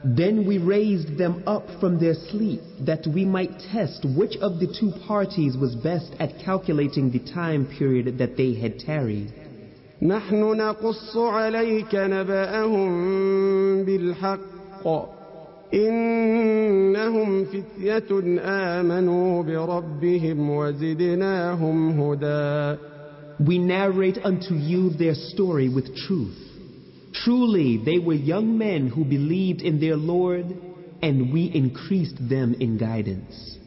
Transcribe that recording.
Then we raised them up from their sleep, that we might test which of the two parties was best at calculating the time period that they had tarried. نحن نقص عليك نبأهم بالحق إنهم فتية آمنوا بربهم وزدناهم هدى. We narrate unto you their story with truth. Truly, they were young men who believed in their Lord, and we increased them in guidance.